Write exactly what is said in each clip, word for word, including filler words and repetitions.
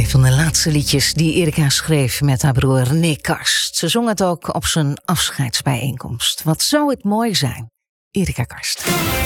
Van de laatste liedjes die Erika schreef met haar broer René Karst. Ze zong het ook op zijn afscheidsbijeenkomst. Wat zou het mooi zijn, Erika Karst.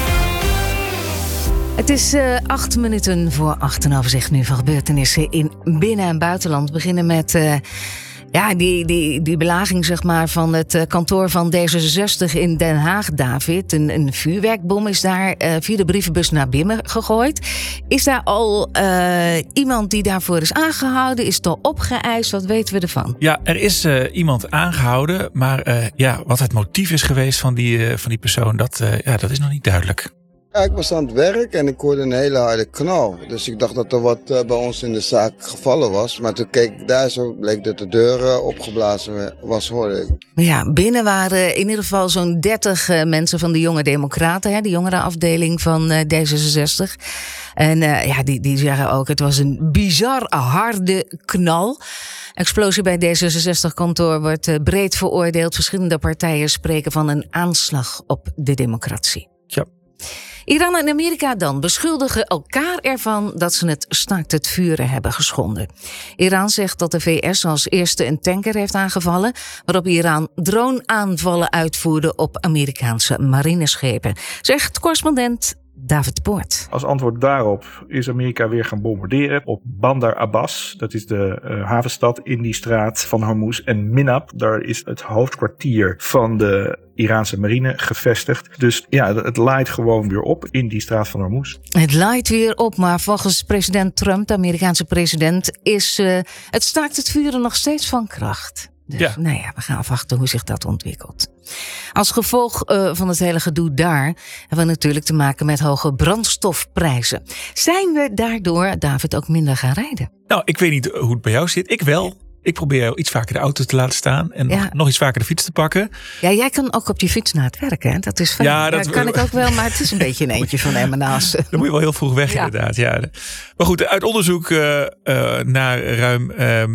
Het is uh, acht minuten voor acht en overzicht nu van gebeurtenissen in binnen- en buitenland. We beginnen met uh, ja, die, die, die belaging zeg maar, van het uh, kantoor van D zesenzestig in Den Haag, David. Een, een vuurwerkbom is daar uh, via de brievenbus naar binnen gegooid. Is daar al uh, iemand die daarvoor is aangehouden? Is het al opgeëist? Wat weten we ervan? Ja, er is uh, iemand aangehouden. Maar uh, ja, wat het motief is geweest van die, uh, van die persoon, dat, uh, ja, dat is nog niet duidelijk. Ja, ik was aan het werk en ik hoorde een hele harde knal. Dus ik dacht dat er wat uh, bij ons in de zaak gevallen was. Maar toen keek ik daar zo, bleek dat de deur uh, opgeblazen was, hoorde ik. Ja, binnen waren in ieder geval zo'n dertig uh, mensen van de Jonge Democraten. Hè, de jongerenafdeling van uh, D zesenzestig. En uh, ja, die, die zeggen ook, het was een bizar harde knal. Explosie bij D zesenzestig-kantoor wordt uh, breed veroordeeld. Verschillende partijen spreken van een aanslag op de democratie. Ja. Iran en Amerika dan beschuldigen elkaar ervan dat ze het staakt het vuren hebben geschonden. Iran zegt dat de V S als eerste een tanker heeft aangevallen, waarop Iran droneaanvallen uitvoerde op Amerikaanse marineschepen, zegt correspondent David Poort. Als antwoord daarop is Amerika weer gaan bombarderen op Bandar Abbas. Dat is de uh, havenstad in die straat van Hormuz. En Minab, daar is het hoofdkwartier van de Iraanse marine gevestigd. Dus ja, het laait gewoon weer op in die straat van Hormuz. Het laait weer op, maar volgens president Trump, de Amerikaanse president, is uh, het staakt het vuren nog steeds van kracht. Dus ja. nou ja, we gaan afwachten hoe zich dat ontwikkelt. Als gevolg uh, van het hele gedoe daar hebben we natuurlijk te maken met hoge brandstofprijzen. Zijn we daardoor, David, ook minder gaan rijden? Nou, ik weet niet hoe het bij jou zit. Ik wel. Ik probeer iets vaker de auto te laten staan en ja. nog, nog iets vaker de fiets te pakken. Ja, jij kan ook op je fiets naar het werk, hè? Dat is fijn. Ja, dat, dat kan ik ook wel, maar het is een beetje een eentje van Emmenaas. Dan moet je wel heel vroeg weg, ja. inderdaad. Ja. Maar goed, uit onderzoek uh, uh, naar ruim uh,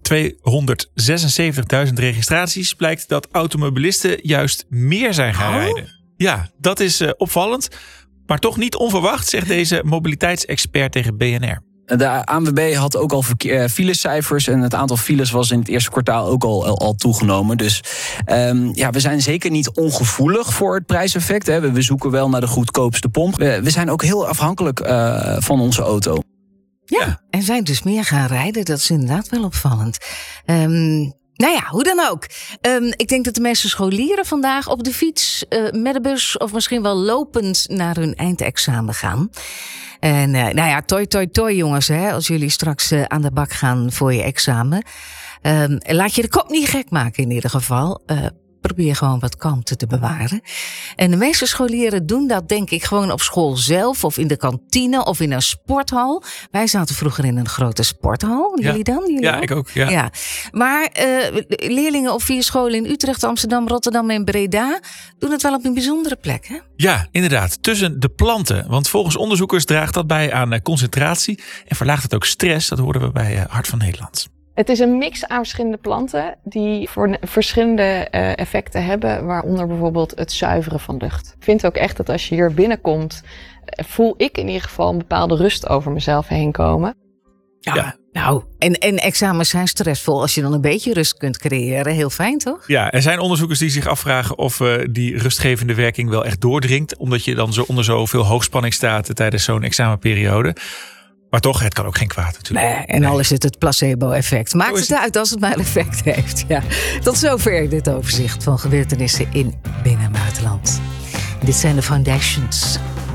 tweehonderdzesenzeventigduizend registraties blijkt dat automobilisten juist meer zijn gaan oh. rijden. Ja, dat is uh, opvallend, maar toch niet onverwacht, zegt deze mobiliteitsexpert tegen B N R. De A N W B had ook al filecijfers en het aantal files was in het eerste kwartaal ook al, al, al toegenomen. Dus um, ja, we zijn zeker niet ongevoelig voor het prijseffect. Hè. We, we zoeken wel naar de goedkoopste pomp. We, we zijn ook heel afhankelijk uh, van onze auto. Ja, ja, en zijn dus meer gaan rijden. Dat is inderdaad wel opvallend. Um, Nou ja, hoe dan ook. Um, ik denk dat de meeste scholieren vandaag op de fiets, uh, met de bus of misschien wel lopend naar hun eindexamen gaan. En uh, nou ja, toi toi toi jongens, hè, als jullie straks uh, aan de bak gaan voor je examen. Um, laat je de kop niet gek maken in ieder geval. Uh, Probeer gewoon wat kalmte te bewaren. En de meeste scholieren doen dat denk ik gewoon op school zelf, of in de kantine, of in een sporthal. Wij zaten vroeger in een grote sporthal. Jullie ja. dan? Jullie ja, ook? ik ook. Ja. ja. Maar uh, leerlingen op vier scholen in Utrecht, Amsterdam, Rotterdam en Breda doen het wel op een bijzondere plek, hè? Ja, inderdaad. Tussen de planten. Want volgens onderzoekers draagt dat bij aan concentratie en verlaagt het ook stress. Dat hoorden we bij Hart van Nederland. Het is een mix aan verschillende planten die voor verschillende uh, effecten hebben, waaronder bijvoorbeeld het zuiveren van lucht. Ik vind ook echt dat als je hier binnenkomt, voel ik in ieder geval een bepaalde rust over mezelf heen komen. Ja, ja. Nou, en, en examens zijn stressvol. Als je dan een beetje rust kunt creëren, heel fijn toch? Ja, er zijn onderzoekers die zich afvragen of uh, die rustgevende werking wel echt doordringt, omdat je dan zo onder zoveel hoogspanning staat tijdens zo'n examenperiode. Maar toch, het kan ook geen kwaad natuurlijk. Nee, en nee. al is het het placebo-effect. Maakt het uit als het maar effect heeft. Ja. Tot zover dit overzicht van gebeurtenissen in binnen- en buitenland. Dit zijn de Foundations.